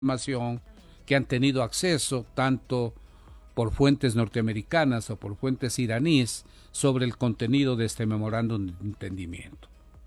información que han tenido acceso tanto por fuentes norteamericanas o por fuentes iraníes sobre el contenido de este memorándum de entendimiento.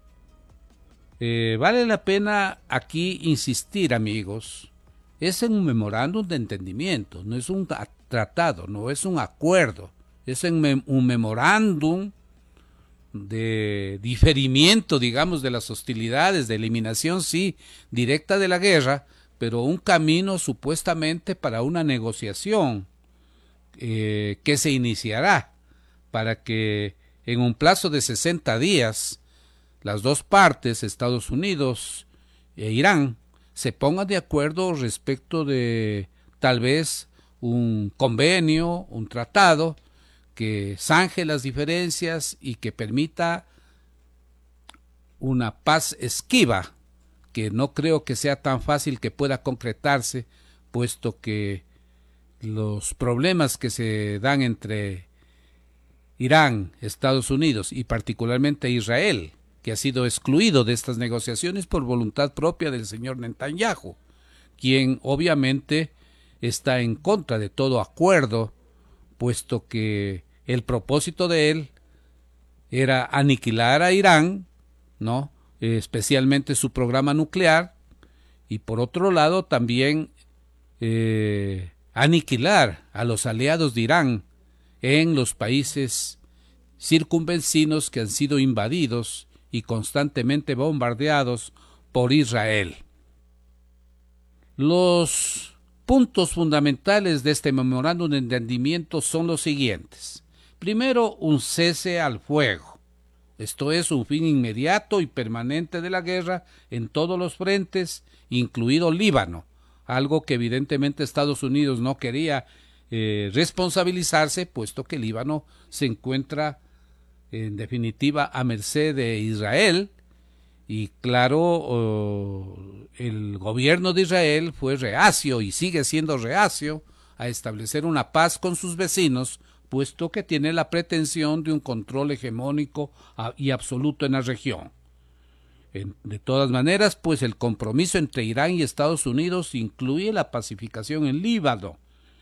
Vale la pena aquí insistir, amigos, es en un memorándum de entendimiento, no es un tratado, no es un acuerdo, es un memorándum de diferimiento, digamos, de las hostilidades, de eliminación, sí, directa de la guerra, pero un camino supuestamente para una negociación que se iniciará para que en un plazo de 60 días las dos partes, Estados Unidos e Irán, se pongan de acuerdo respecto de tal vez un convenio, un tratado que zanje las diferencias y que permita una paz esquiva, que no creo que sea tan fácil que pueda concretarse, puesto que los problemas que se dan entre Irán, Estados Unidos y particularmente Israel, que ha sido excluido de estas negociaciones por voluntad propia del señor Netanyahu, quien obviamente está en contra de todo acuerdo, puesto que el propósito de él era aniquilar a Irán, ¿no? Especialmente su programa nuclear, y por otro lado también aniquilar a los aliados de Irán en los países circunvecinos que han sido invadidos y constantemente bombardeados por Israel. Los puntos fundamentales de este memorándum de entendimiento son los siguientes. Primero, un cese al fuego. Esto es un fin inmediato y permanente de la guerra en todos los frentes, incluido Líbano, algo que evidentemente Estados Unidos no quería responsabilizarse, puesto que Líbano se encuentra en definitiva a merced de Israel, y claro, el gobierno de Israel fue reacio y sigue siendo reacio a establecer una paz con sus vecinos, puesto que tiene la pretensión de un control hegemónico y absoluto en la región. De todas maneras, pues el compromiso entre Irán y Estados Unidos incluye la pacificación en Líbano,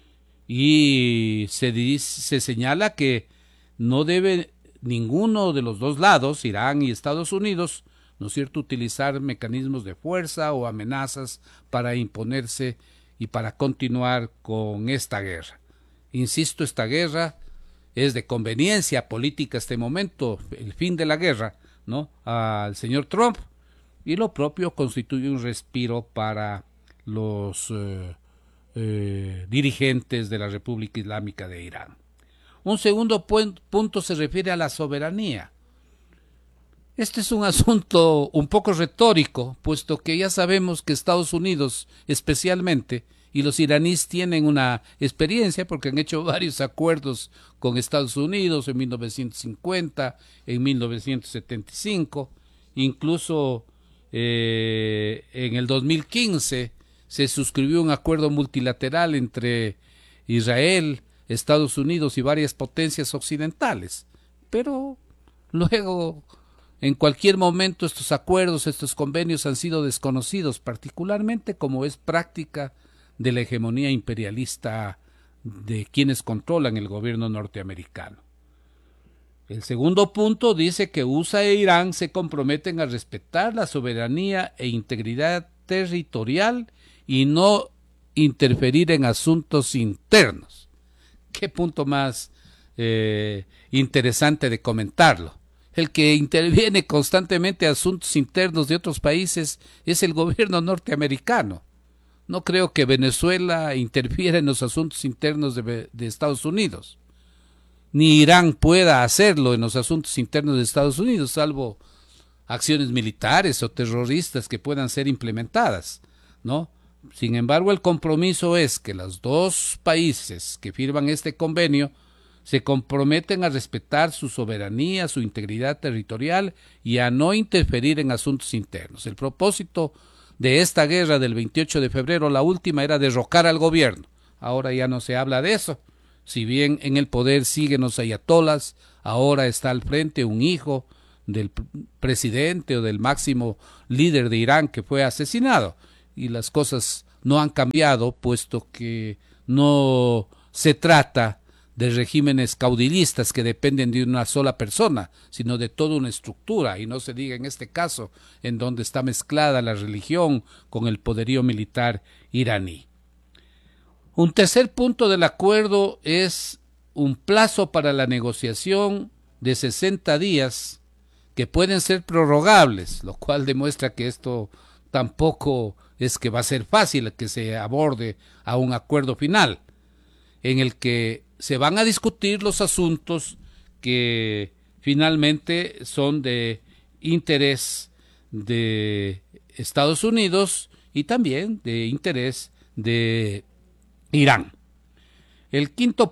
y se señala que no debe ninguno de los dos lados, Irán y Estados Unidos, ¿no es cierto?, utilizar mecanismos de fuerza o amenazas para imponerse y para continuar con esta guerra. Insisto, esta guerra es de conveniencia política este momento, el fin de la guerra, ¿no?, al señor Trump, y lo propio constituye un respiro para los dirigentes de la República Islámica de Irán. Un segundo punto se refiere a la soberanía. Este es un asunto un poco retórico, puesto que ya sabemos que Estados Unidos especialmente y los iraníes tienen una experiencia porque han hecho varios acuerdos con Estados Unidos en 1950, en 1975, incluso en el 2015 se suscribió un acuerdo multilateral entre Israel, Estados Unidos y varias potencias occidentales, pero luego en cualquier momento estos acuerdos, estos convenios han sido desconocidos, particularmente como es práctica de la hegemonía imperialista de quienes controlan el gobierno norteamericano. El segundo punto dice que USA e Irán se comprometen a respetar la soberanía e integridad territorial y no interferir en asuntos internos. ¿Qué punto más interesante de comentarlo? El que interviene constantemente en asuntos internos de otros países es el gobierno norteamericano. No creo que Venezuela interfiera en los asuntos internos de Estados Unidos, ni Irán pueda hacerlo en los asuntos internos de Estados Unidos, salvo acciones militares o terroristas que puedan ser implementadas, ¿no? Sin embargo, el compromiso es que los dos países que firman este convenio se comprometen a respetar su soberanía, su integridad territorial y a no interferir en asuntos internos. El propósito de esta guerra del 28 de febrero, la última, era derrocar al gobierno. Ahora ya no se habla de eso. Si bien en el poder siguen los ayatolas, ahora está al frente un hijo del presidente o del máximo líder de Irán que fue asesinado, y las cosas no han cambiado, puesto que no se trata de regímenes caudillistas que dependen de una sola persona, sino de toda una estructura, y no se diga en este caso, en donde está mezclada la religión con el poderío militar iraní. Un tercer punto del acuerdo es un plazo para la negociación de 60 días que pueden ser prorrogables, lo cual demuestra que esto tampoco es que va a ser fácil que se aborde a un acuerdo final, en el que se van a discutir los asuntos que finalmente son de interés de Estados Unidos y también de interés de Irán. El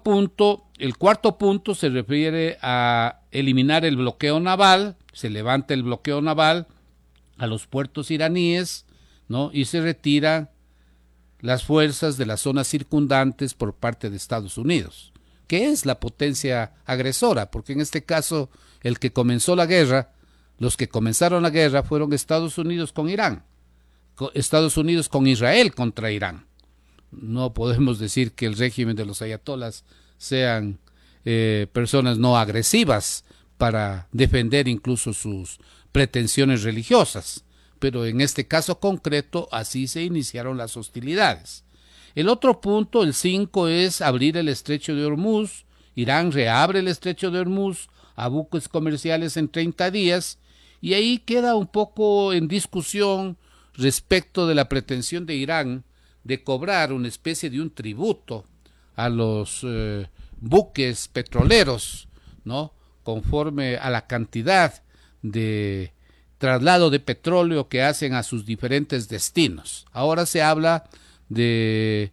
cuarto punto se refiere a eliminar el bloqueo naval, se levanta el bloqueo naval a los puertos iraníes, ¿no? Y se retiran las fuerzas de las zonas circundantes por parte de Estados Unidos, que es la potencia agresora, porque en este caso el que comenzó la guerra, los que comenzaron la guerra fueron Estados Unidos con Irán, Estados Unidos con Israel contra Irán. No podemos decir que el régimen de los ayatolas sean personas no agresivas para defender incluso sus pretensiones religiosas, pero en este caso concreto así se iniciaron las hostilidades. El otro punto, el 5, es abrir el estrecho de Hormuz. Irán reabre el estrecho de Hormuz a buques comerciales en 30 días y ahí queda un poco en discusión respecto de la pretensión de Irán de cobrar una especie de un tributo a los buques petroleros, ¿no? Conforme a la cantidad de traslado de petróleo que hacen a sus diferentes destinos. Ahora se habla de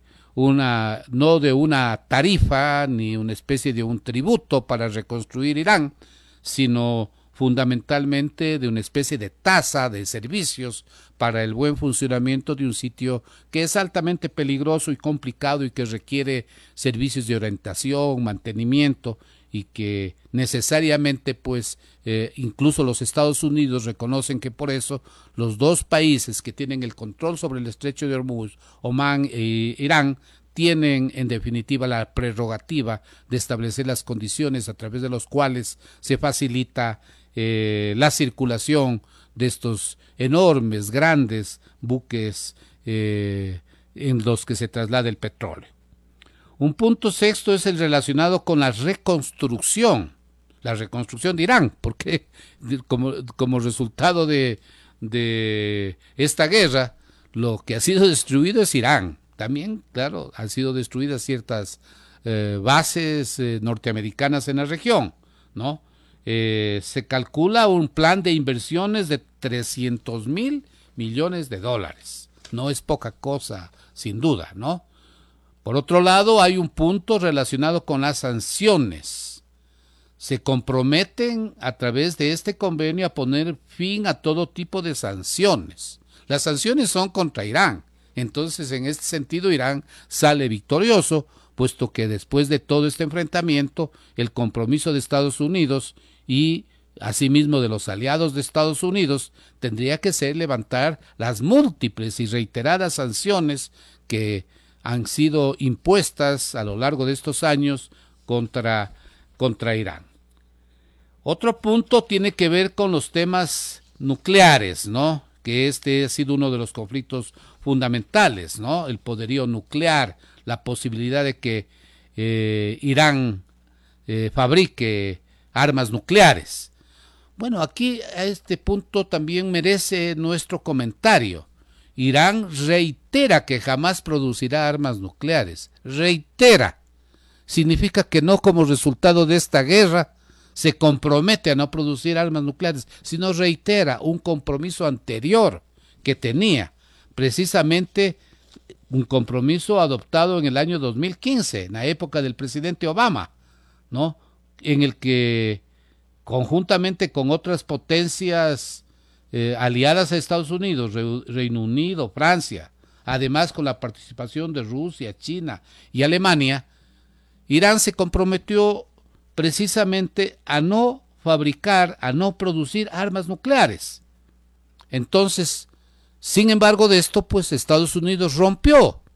no de una tarifa ni una especie de un tributo para reconstruir Irán, sino fundamentalmente de una especie de tasa de servicios para el buen funcionamiento de un sitio que es altamente peligroso y complicado y que requiere servicios de orientación, mantenimiento y que necesariamente pues incluso los Estados Unidos reconocen que por eso los dos países que tienen el control sobre el estrecho de Hormuz, Omán e Irán, tienen en definitiva la prerrogativa de establecer las condiciones a través de los cuales se facilita la circulación de estos enormes, grandes buques en los que se traslada el petróleo. Un punto sexto es el relacionado con la reconstrucción de Irán, porque como resultado de esta guerra, lo que ha sido destruido es Irán. También, claro, han sido destruidas ciertas bases norteamericanas en la región, ¿no? Se calcula un plan de inversiones de $300,000 millones. No es poca cosa, sin duda, ¿no? Por otro lado, hay un punto relacionado con las sanciones. Se comprometen a través de este convenio a poner fin a todo tipo de sanciones. Las sanciones son contra Irán. Entonces, en este sentido, Irán sale victorioso, puesto que después de todo este enfrentamiento, el compromiso de Estados Unidos y asimismo de los aliados de Estados Unidos tendría que ser levantar las múltiples y reiteradas sanciones que han sido impuestas a lo largo de estos años contra Irán. Otro punto tiene que ver con los temas nucleares, ¿no? Que este ha sido uno de los conflictos fundamentales, ¿no? El poderío nuclear, la posibilidad de que Irán fabrique armas nucleares. Bueno, aquí a este punto también merece nuestro comentario. Irán reitera que jamás producirá armas nucleares. Reitera. Significa que no como resultado de esta guerra se compromete a no producir armas nucleares, sino reitera un compromiso anterior que tenía, precisamente un compromiso adoptado en el año 2015, en la época del presidente Obama, ¿no? En el que conjuntamente con otras potencias aliadas a Estados Unidos, Reino Unido, Francia, además con la participación de Rusia, China y Alemania, Irán se comprometió precisamente a no fabricar, a no producir armas nucleares. Entonces, Sin embargo de esto, pues Estados Unidos rompió